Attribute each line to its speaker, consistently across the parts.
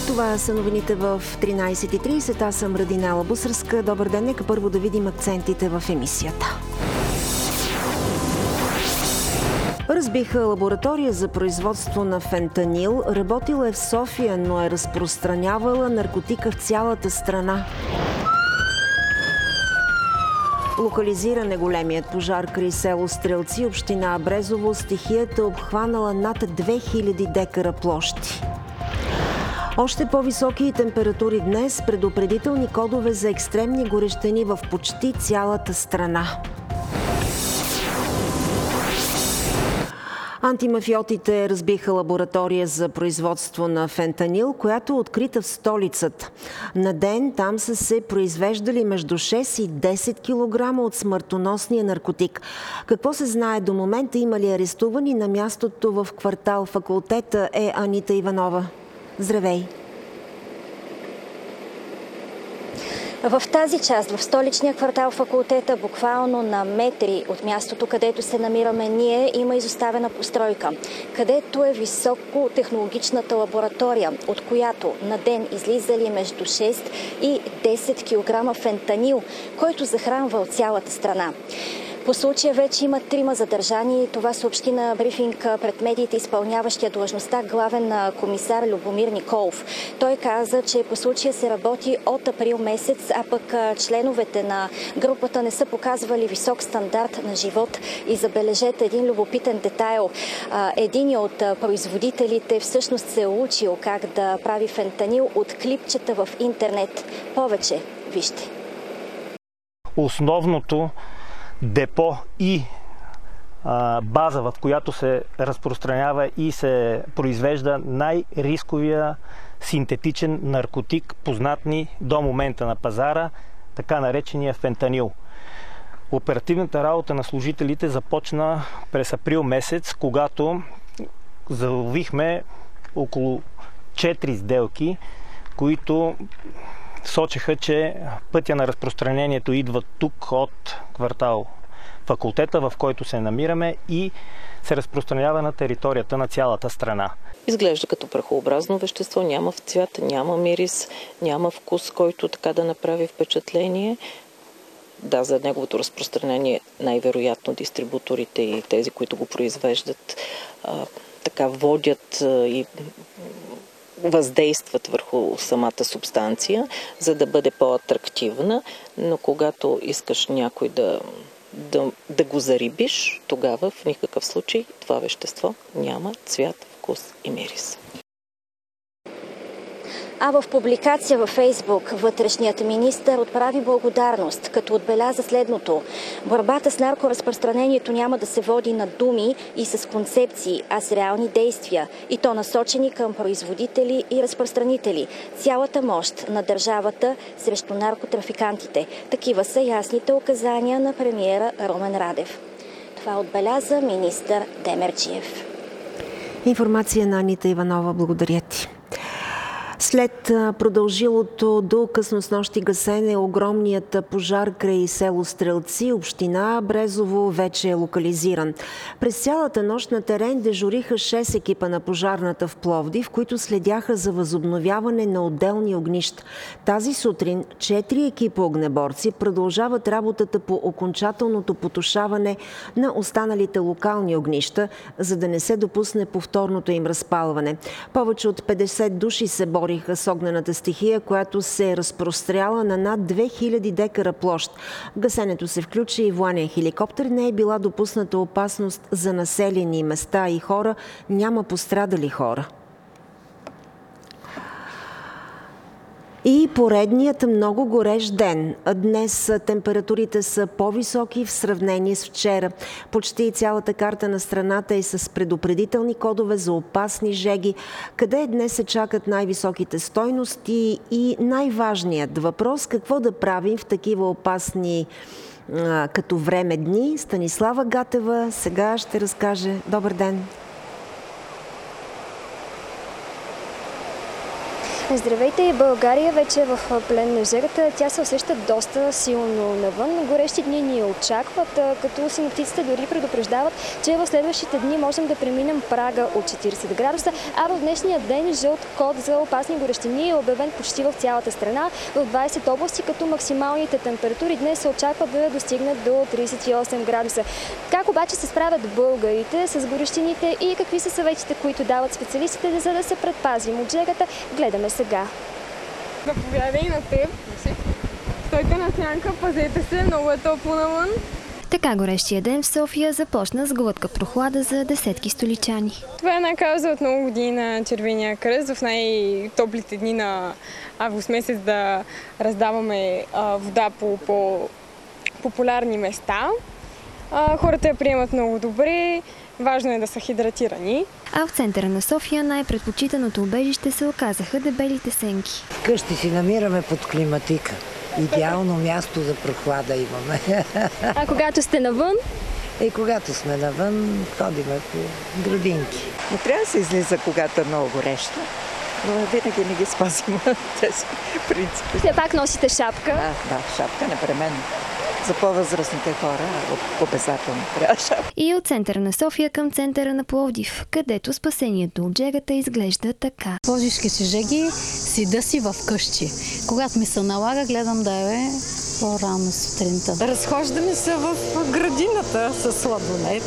Speaker 1: Това са новините в 13:30. Аз съм Радинала Бусърска. Добър ден. Нека първо да видим акцентите в емисията. Разбиха лаборатория за производство на фентанил. Работила е в София, но е разпространявала наркотика в цялата страна. Локализиран е големият пожар край село Стрелци, община Брезово. Стихията обхванала над 2000 декара площи. Още по-високи температури днес, предупредителни кодове за екстремни горещини в почти цялата страна. Антимафиотите разбиха лаборатория за производство на фентанил, която е открита в столицата. На ден там са се произвеждали между 6 и 10 кг от смъртоносния наркотик. Какво се знае до момента? Има ли арестувани? На мястото в квартал Факултета е Анита Иванова. Здравей!
Speaker 2: В тази част, в столичния квартал Факултета, буквално на метри от мястото, където се намираме ние, има изоставена постройка, където е високотехнологичната лаборатория, от която на ден излизали между 6 и 10 кг фентанил, който захранвал цялата страна. По случая вече има 3 задържани. Това съобщи на брифинг пред медиите изпълняващия длъжността главен комисар Любомир Николов. Той каза, че по случая се работи от април месец, а пък членовете на групата не са показвали висок стандарт на живот. И забележете един любопитен детайл. Един от производителите всъщност се е учил как да прави фентанил от клипчета в интернет. Повече вижте.
Speaker 3: Основното депо и база, в която се разпространява и се произвежда най-рисковия синтетичен наркотик, познат ни до момента на пазара, така наречения фентанил. Оперативната работа на служителите започна през април месец, когато заловихме около 4 сделки, които сочеха, че пътя на разпространението идва тук от квартал Факултета, в който се намираме, и се разпространява на територията на цялата страна.
Speaker 4: Изглежда като прахообразно вещество, няма цвят, няма мирис, няма вкус, който така да направи впечатление. Да, за неговото разпространение най-вероятно дистрибуторите и тези, които го произвеждат, така водят и въздействат върху самата субстанция, за да бъде по-атрактивна, но когато искаш някой да го зарибиш, тогава в никакъв случай това вещество няма цвят, вкус и мирис.
Speaker 2: А в публикация във Фейсбук вътрешният министър отправи благодарност, като отбеляза следното: борбата с наркоразпространението няма да се води на думи и с концепции, а с реални действия, и то насочени към производители и разпространители. Цялата мощ на държавата срещу наркотрафикантите. Такива са ясните указания на премиера Румен Радев. Това отбеляза министър Демерджиев.
Speaker 1: Информация на Анита Иванова. Благодаря ти. След продължилото до късно снощи гасене, огромният пожар край село Стрелци, община Брезово, вече е локализиран. През цялата нощ на терен дежуриха 6 екипа на пожарната в Пловдив, които следяха за възобновяване на отделни огнища. Тази сутрин 4 екипа огнеборци продължават работата по окончателното потушаване на останалите локални огнища, за да не се допусне повторното им разпалване. Повече от 50 души се бориха с огнената стихия, която се е разпростряла на над 2000 декара площ. В гасенето се включи и военен хеликоптер. Не е била допусната опасност за населени места и хора. Няма пострадали хора. И поредният много горещ ден. Днес температурите са по-високи в сравнение с вчера. Почти цялата карта на страната е с предупредителни кодове за опасни жеги. Къде днес се чакат най-високите стойности и най-важният въпрос: какво да правим в такива опасни като време дни? Станислава Гатева сега ще разкаже. Добър ден!
Speaker 2: Здравейте! България вече е в плен на жегата. Тя се усеща доста силно навън. Горещи дни ни очакват, като синоптиците дори предупреждават, че в следващите дни можем да преминем прага от 40 градуса, а в днешния ден жълт код за опасни горещини е обявен почти в цялата страна, в 20 области, като максималните температури днес се очаква да достигнат до 38 градуса. Как обаче се справят българите с горещините и какви са съветите, които дават специалистите, за да се предпазим от жегата, гледаме сега.
Speaker 5: Заповядай и на теб. Стойте на сянка, пазете се, много е топло навън.
Speaker 6: Така горещия ден в София започна с глътка прохлада за десетки столичани.
Speaker 5: Това е една кауза от много години на Червения кръст. В най-топлите дни на август месец да раздаваме вода по популярни места. Хората я приемат много добре. Важно е да са хидратирани.
Speaker 6: А в центъра на София най-предпочитаното убежище се оказаха дебелите сенки.
Speaker 7: Вкъщи си намираме под климатика. Идеално място за прохлада имаме.
Speaker 2: А когато сте навън?
Speaker 7: Когато сме навън, ходиме по градинки.
Speaker 8: Не трябва да се излиза, когато е много горещо, но винаги не ги спазваме тези принципи.
Speaker 2: Все пак носите шапка?
Speaker 8: Да, шапка непременно. За по-възрастните хора обязателно трябва шапка.
Speaker 6: И от центъра на София към центъра на Пловдив, където спасението от жегата изглежда така.
Speaker 9: Сложишки си жеги, седа си в къщи. Когато ми се налага, гледам да е по-рано сутринта.
Speaker 10: Разхождаме се в градината с сладолед.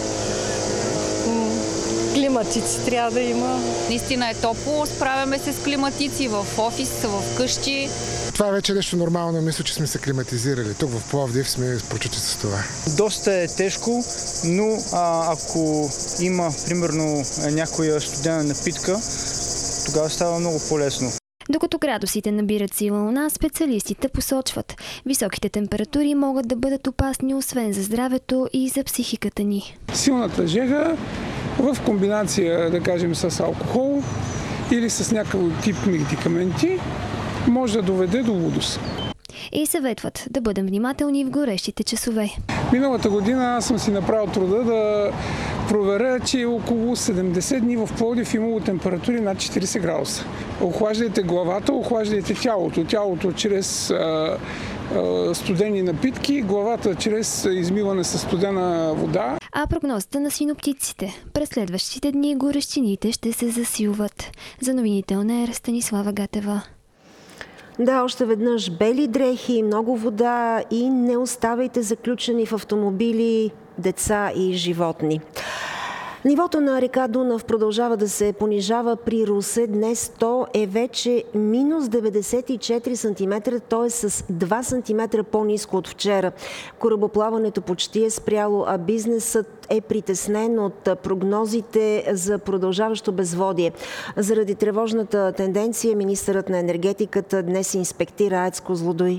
Speaker 10: Климатици трябва да има.
Speaker 11: Наистина е топло, справяме се с климатици в офис, в къщи.
Speaker 12: Това вече е нещо нормално, мисля, че сме се климатизирали. Тук в Пловдив сме прочути с това.
Speaker 13: Доста е тежко, но ако има, примерно, някоя студена напитка, тогава става много по-лесно.
Speaker 6: Докато градусите набират сила у нас, специалистите посочват, високите температури могат да бъдат опасни освен за здравето и за психиката ни.
Speaker 14: Силната жега в комбинация, да кажем, с алкохол или с някакъв тип медикаменти може да доведе до лудост.
Speaker 6: И съветват да бъдем внимателни в горещите часове.
Speaker 14: Миналата година аз съм си направил труда да проверя, че около 70 дни в Пловдив имало температури над 40 градуса. Охлаждайте главата, охлаждайте тялото. Тялото чрез студени напитки, главата чрез измиване със студена вода.
Speaker 6: А прогнозата на синоптиците: през следващите дни горещините ще се засилват. За новините ОНЕР, Станислава Гатева.
Speaker 1: Да, още веднъж бели дрехи, много вода и не оставайте заключени в автомобили деца и животни. Нивото на река Дунав продължава да се понижава при Русе. Днес то е вече минус 94 см, т.е. с 2 см по-ниско от вчера. Корабоплаването почти е спряло, а бизнесът е притеснен от прогнозите за продължаващо безводие. Заради тревожната тенденция, министърът на енергетиката днес инспектира АЕЦ Козлодуй.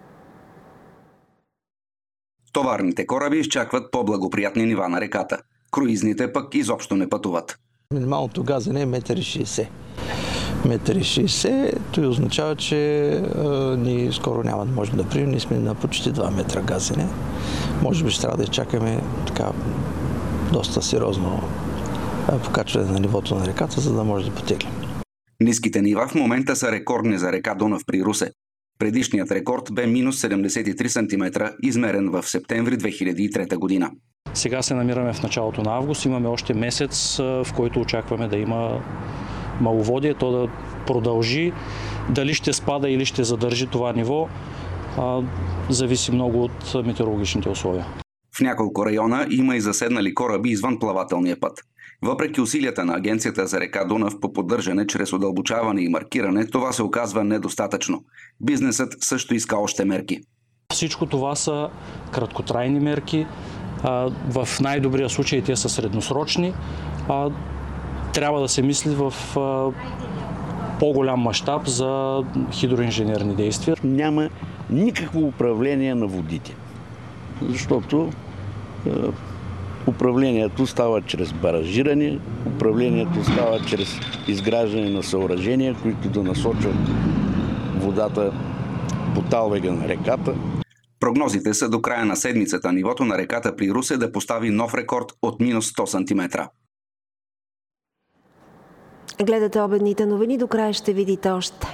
Speaker 15: Товарните кораби изчакват по-благоприятни нива на реката. Круизните пък изобщо не пътуват.
Speaker 16: Минималното газене е 1,60 м. 1,60 м, това означава, че ние скоро няма да можем да приемем. Ние сме на почти 2 метра газене. Може би ще трябва да изчакаме така доста сериозно покачване на нивото на реката, за да може да потеглим.
Speaker 15: Ниските нива в момента са рекордни за река Дунав при Русе. Предишният рекорд бе минус 73 см, измерен в септември 2003 година.
Speaker 17: Сега се намираме в началото на август. Имаме още месец, в който очакваме да има маловодие. То да продължи. Дали ще спада или ще задържи това ниво, зависи много от метеорологичните условия.
Speaker 15: В няколко района има и заседнали кораби извън плавателния път. Въпреки усилията на Агенцията за река Дунав по поддържане чрез удълбочаване и маркиране, това се оказва недостатъчно. Бизнесът също иска още мерки.
Speaker 17: Всичко това са краткотрайни мерки. В най-добрия случай те са средносрочни. Трябва да се мисли в по-голям мащаб за хидроинженерни действия.
Speaker 18: Няма никакво управление на водите, защото управлението става чрез баражиране, управлението става чрез изграждане на съоръжения, които да насочват водата по талвега на реката.
Speaker 15: Прогнозите са до края на седмицата нивото на реката при Русе да постави нов рекорд от минус 100 см.
Speaker 1: Гледате обедните новини, до края ще видите още.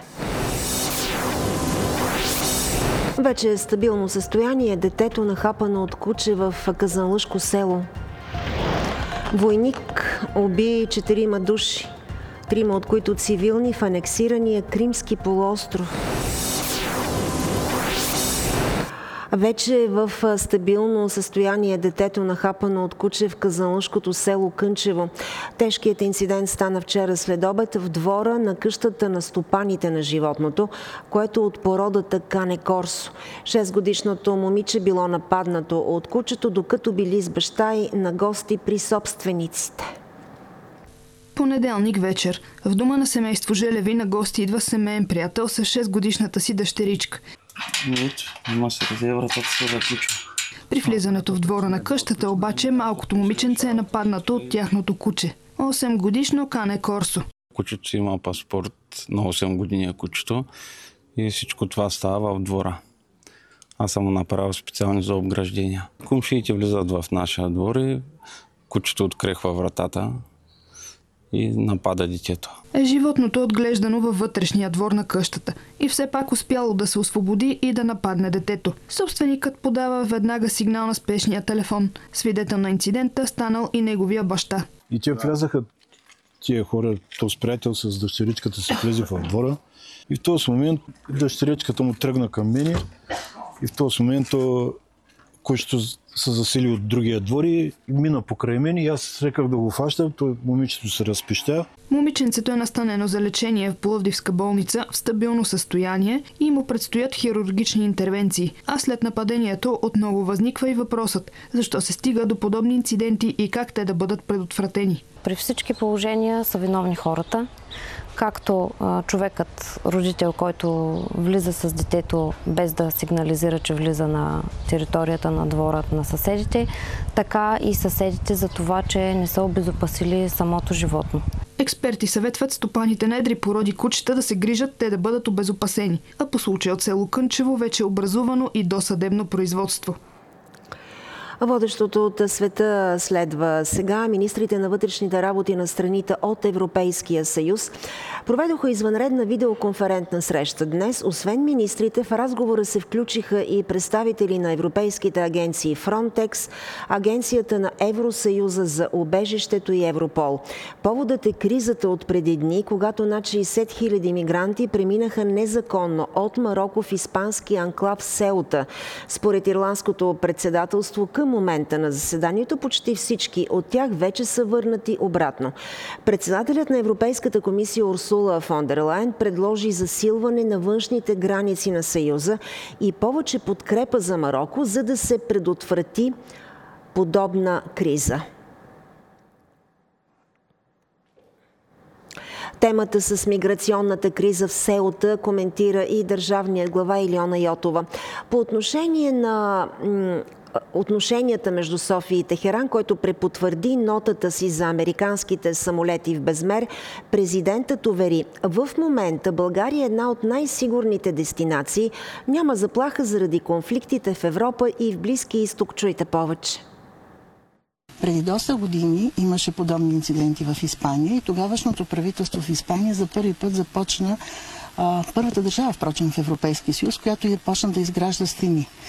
Speaker 1: Вече е стабилно състояние детето нахапано от куче в Казанлъшко село. Войник уби 4 души, 3 от които цивилни в анексирания Кримски полуостров. Вече е в стабилно състояние детето нахапано от куче в казанлъшкото село Кънчево. Тежкият инцидент стана вчера следобед в двора на къщата на стопаните на животното, което от породата Кане Корсо. 6-годишното момиче било нападнато от кучето, докато били с баща й на гости при собствениците.
Speaker 19: Понеделник вечер. В дома на семейство Желеви на гости идва семейен приятел с 6-годишната си дъщеричка. При влизането в двора на къщата обаче малкото момиченце е нападнато от тяхното куче. 8-годишно Кане Корсо.
Speaker 20: Кучето си има паспорт на 8 години кучето и всичко това става в двора. Аз съм направил специално за обграждения. Кумшиите влизат в нашия двор и кучето открехва вратата и напада детето.
Speaker 19: Животното е отглеждано във вътрешния двор на къщата и все пак успяло да се освободи и да нападне детето. Собственикът подава веднага сигнал на спешния телефон. Свидетел на инцидента станал и неговия баща.
Speaker 21: И те влязаха, тия хора, този приятел с дъщеричката се влезе в двора и в този момент дъщеричката му тръгна към мене и в този момент който се засили от другия двор и мина покрай мен и аз реках да го фащам, то момичето се разпища.
Speaker 19: Момиченцето е настанено за лечение в Пловдивска болница в стабилно състояние и му предстоят хирургични интервенции. А след нападението отново възниква и въпросът защо се стига до подобни инциденти и как те да бъдат предотвратени.
Speaker 22: При всички положения са виновни хората. Както човекът, родител, който влиза с детето без да сигнализира, че влиза на територията на двора на съседите, така и съседите за това, че не са обезопасили самото животно.
Speaker 19: Експерти съветват стопаните на едри породи кучета да се грижат те да бъдат обезопасени, а по случая от село Кънчево вече е образувано и досъдебно производство.
Speaker 1: Водещото от света следва сега. Министрите на вътрешните работи на страните от Европейския съюз проведоха извънредна видеоконферентна среща. Днес, освен министрите, в разговора се включиха и представители на европейските агенции Frontex, Агенцията на Евросъюза за убежището и Европол. Поводът е кризата от преди дни, когато над 60 000 мигранти преминаха незаконно от Мароко в испански анклав Сеута. Според ирландското председателство, към момента на заседанието почти всички от тях вече са върнати обратно. Председателят на Европейската комисия Урсула фон дер Лайен предложи засилване на външните граници на Съюза и повече подкрепа за Мароко, за да се предотврати подобна криза. Темата с миграционната криза в Сеута коментира и държавният глава Илиона Йотова. По отношение на отношенията между София и Техеран, който препотвърди нотата си за американските самолети в безмер, президентът увери: в момента България е една от най-сигурните дестинации. Няма заплаха заради конфликтите в Европа и в Близкия изток. Чуйте повече.
Speaker 23: Преди доста години имаше подобни инциденти в Испания и тогавашното правителство в Испания за първи път започна първата държава, впрочем, в Европейския съюз, която почна да изгражда стени.